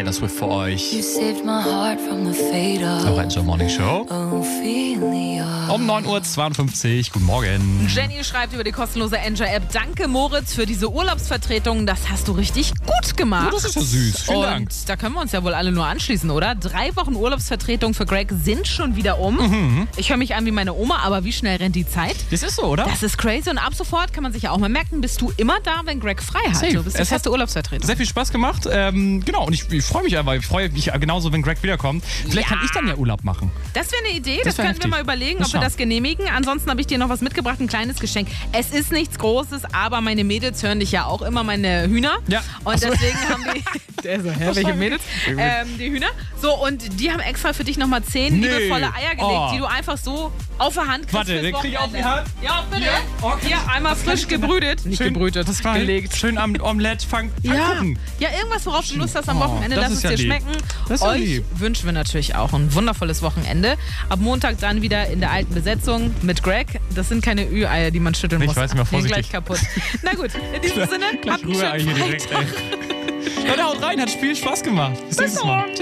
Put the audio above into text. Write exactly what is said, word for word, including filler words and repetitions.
Taylor Swift für euch. You saved my heart from the fate of Lorenzo Morning Show. Ophelia. Um neun Uhr zweiundfünfzig. Guten Morgen. Jenny schreibt über die kostenlose Enjoy-App: Danke, Moritz, für diese Urlaubsvertretung. Das hast du richtig gut gemacht. Oh, das ist ja süß. Vielen Und Dank. da können wir uns ja wohl alle nur anschließen, oder? Drei Wochen Urlaubsvertretung für Greg sind schon wieder um. Mhm. Ich höre mich an wie meine Oma, aber wie schnell rennt die Zeit? Das ist so, oder? Das ist crazy und ab sofort kann man sich ja auch mal merken, bist du immer da, wenn Greg frei hat. Safe. Du bist die Es hat feste Urlaubsvertretung. Sehr viel Spaß gemacht. Ähm, genau, und ich, ich freue mich einfach. Ich freue mich genauso, wenn Greg wiederkommt. Vielleicht Ja. kann ich dann ja Urlaub machen. Das wäre eine Idee, das, Das wär könnten heftig. wir mal überlegen, Mal ob wir schauen. das genehmigen. Ansonsten habe ich dir noch was mitgebracht, ein kleines Geschenk. Es ist nichts Großes, aber meine Mädels hören dich ja auch immer, meine Hühner. Ja. Und Ach so. deswegen haben die... Der so, hä, welche Mädels? Ja, gut. Ähm, die Hühner. So, und die haben extra für dich nochmal zehn Nee. liebevolle Eier gelegt, Oh. die du einfach so auf der Hand kriegst. Warte, fürs den krieg ich auf die Wochenende. Hand? Ja, bitte. Ja, okay. Hier, einmal frisch gebrütet. Nicht Schön- gebrütet, das war gelegt. Schön am Omelette. Fang, fang Ja. gucken. ja, irgendwas, worauf du Lust hast am Oh, Wochenende, das lass ist es ja dir lieb. schmecken. Das ist ja Euch lieb. wünschen wir natürlich auch ein wundervolles Wochenende. Ab Montag dann wieder in der alten Besetzung mit Greg. Das sind keine Ü-Eier, die man schütteln Ich muss. weiß, mal Die sind vorsichtig. gleich kaputt. Na gut, in diesem Sinne, Gleich habt einen rüber schönen hier direkt, Freitag. ey. Leute, haut rein, hat viel Spaß gemacht. Bis nächstes Mal.